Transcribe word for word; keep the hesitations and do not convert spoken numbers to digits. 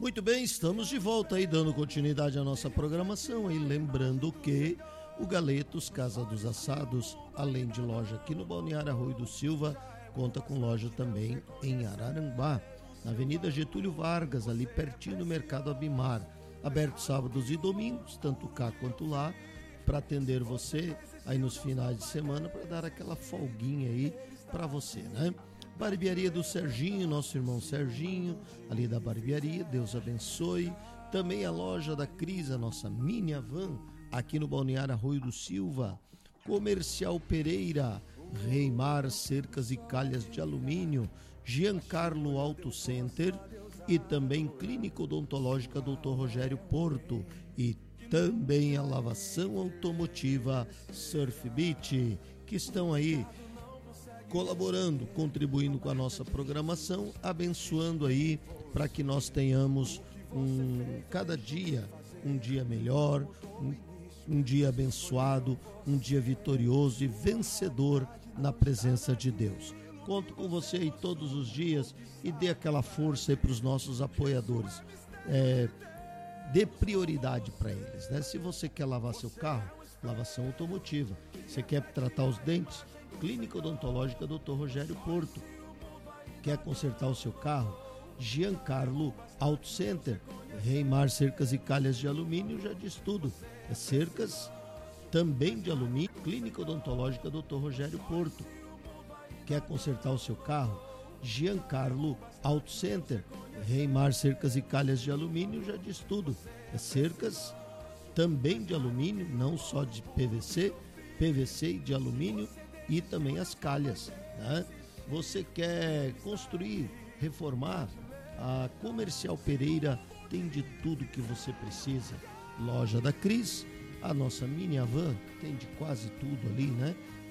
Muito bem, estamos de volta aí, dando continuidade à nossa programação e lembrando que o Galetos Casa dos Assados, além de loja aqui no Balneário Arroio do Silva, conta com loja também em Araranguá, na Avenida Getúlio Vargas, ali pertinho do Mercado Abimar, aberto sábados e domingos, tanto cá quanto lá, para atender você aí nos finais de semana, para dar aquela folguinha aí para você, né? Barbearia do Serginho, nosso irmão Serginho, ali da barbearia, Deus abençoe. Também a loja da Cris, a nossa mini van, aqui no Balneário Arroio do Silva. Comercial Pereira, Reimar Cercas e Calhas de Alumínio, Giancarlo Auto Center e também Clínica Odontológica doutor Rogério Porto e também a lavação automotiva Surf Beach, que estão aí colaborando, contribuindo com a nossa programação, abençoando aí para que nós tenhamos um, cada dia um dia melhor, um, um dia abençoado, um dia vitorioso e vencedor na presença de Deus. Conto com você aí todos os dias e dê aquela força aí para os nossos apoiadores. É, dê prioridade para eles, né? Se você quer lavar seu carro, lavação automotiva. Você quer tratar os dentes? Clínica Odontológica doutor Rogério Porto. Quer consertar o seu carro? Giancarlo Auto Center. Reimar Cercas e Calhas de Alumínio já diz tudo. É cercas também de alumínio. Clínica Odontológica doutor Rogério Porto. Quer consertar o seu carro? Giancarlo Auto Center. Reimar Cercas e Calhas de Alumínio já diz tudo. É cercas também de alumínio, não só de P V C, P V C e de alumínio, e também as calhas, né? Você quer construir, reformar? A Comercial Pereira tem de tudo que você precisa. Loja da Cris, a nossa mini van tem de quase tudo ali, né?